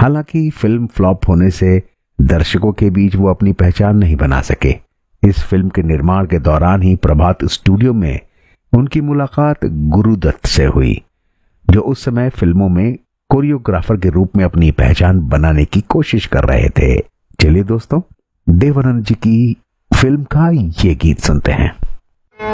हालांकि film flop होने से दर्शकों के बीच वो अपनी पहचान नहीं बना सके। इस फिल्म के निर्माण के दौरान ही प्रभात स्टूडियो में उनकी मुलाकात गुरुदत्त से हुई, जो उस समय फिल्मों में कोरियोग्राफर के रूप में अपनी पहचान बनाने की कोशिश कर रहे थे। चलिए दोस्तों, देव आनंद जी की फिल्म का ये गीत सुनते हैं।